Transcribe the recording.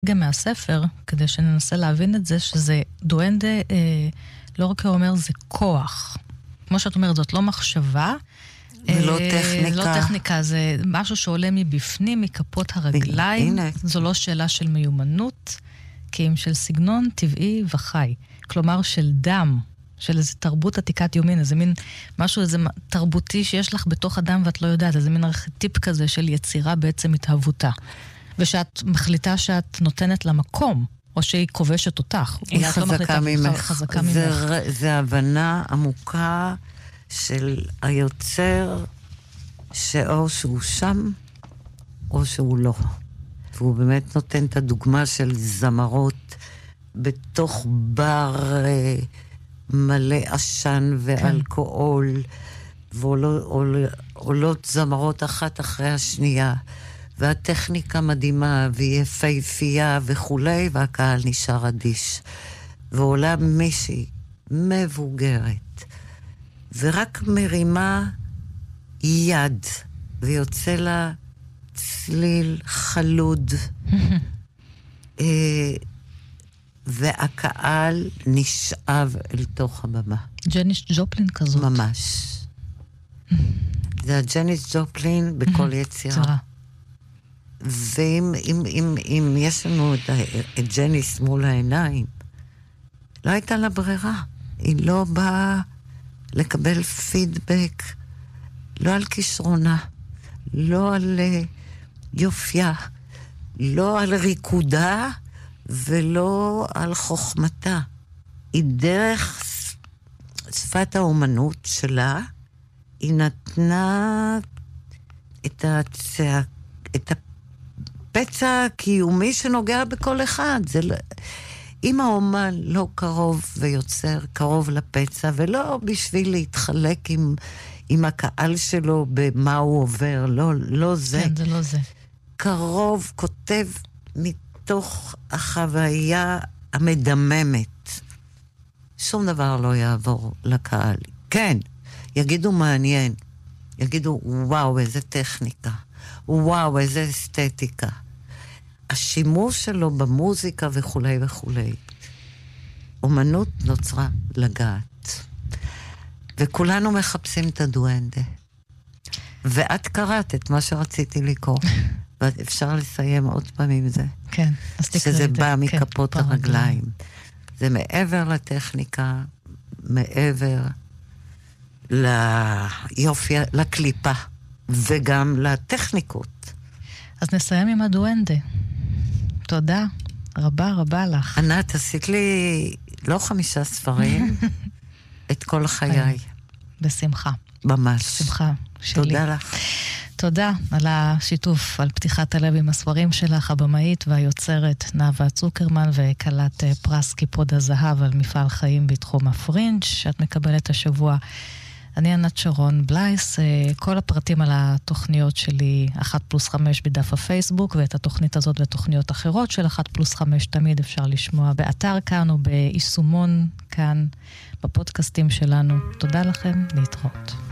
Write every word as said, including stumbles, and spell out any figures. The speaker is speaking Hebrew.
גם מהספר, כדי שננסה להבין את זה, שזה דואנדה, אה, לא רק אומר, זה כוח. כמו שאת אומרת, זאת לא מחשבה, ולא אה, טכניקה. לא טכניקה, זה משהו שעולה מבפנים, מכפות הרגליים. הנה. זו לא שאלה של מיומנות, כי אם של סגנון טבעי וחי. כלומר, של דם, של איזו תרבות עתיקת יומין, איזה מין משהו, איזה תרבותי שיש לך בתוך הדם ואת לא יודעת, איזה מין ארכיטיפ כזה של יצירה בעצם התהוותה. ושאת מחליטה שאת נותנת לה מקום, או שהיא כובשת אותך. היא חזקה ממך. חזקה ממך. זה, זה הבנה עמוקה של היוצר, שאו שהוא שם, או שהוא לא. והוא באמת נותן את הדוגמה של זמרות בתוך בר אה, מלא עשן ואלכוהול, כן. ועולות זמרות אחת אחרי השנייה. והטכניקה מדהימה, והיא יפהפייה וכולי, והקהל נשאר אדיש. ועולה מישהי מבוגרת, ורק מרימה יד, ויוצא לה צליל חלוד, והקהל נשאב אל תוך הבמה. ג'ניס ג'ופלין כזאת. ממש. זה הג'ניס ג'ופלין בכל יצירה. ואם אם, אם, אם יש לנו את, את ג'ניס מול העיניים, לא הייתה לה ברירה. היא לא באה לקבל פידבק, לא על כישרונה, לא על יופיה, לא על ריקודה, ולא על חוכמתה. היא דרך שפת האומנות שלה, היא נתנה את הצעק, את הפצע הקיומי שנוגע בכל אחד. זה לא... אם האומן לא קרוב ויוצר קרוב לפצע, ולא בשביל להתחלק עם, עם הקהל שלו במה הוא עובר, לא, לא זה. כן, זה לא זה. קרוב, כותב מתוך החוויה המדממת. שום דבר לא יעבור לקהל. כן, יגידו מעניין. יגידו, וואו, איזה טכניקה. וואו, איזה אסתטיקה. השימוש שלו במוזיקה וכולי וכולי. אומנות נוצרה לגעת. וכולנו מחפשים את הדואנדה. ואת קראת את מה שרציתי לקרוא. ואפשר לסיים עוד פעם עם זה. כן, אז תקראי את זה. שזה בא מכפות הרגליים. זה מעבר לטכניקה, מעבר ליופי, לקליפה, וגם לטכניקות. אז נסיים עם הדואנדה. תודה רבה רבה לך. ענת, עשית לי לא חמישה ספרים, את כל חיי. בשמחה. ממש. בשמחה שלי. תודה לך. תודה על השיתוף, על פתיחת הלב עם הספרים שלך, הבמאית והיוצרת נאוה צוקרמן, וקלת פרס קיפוד הזהב על מפעל חיים בתחום הפרינג' שאת מקבלת השבוע. אני ענת שרון בלייס, כל הפרטים על התוכניות שלי אחת פלוס חמש בדף הפייסבוק, ואת התוכנית הזאת ותוכניות אחרות של אחת פלוס חמש תמיד אפשר לשמוע באתר כאן או ביישומון כאן, בפודקאסטים שלנו. תודה לכם, להתראות.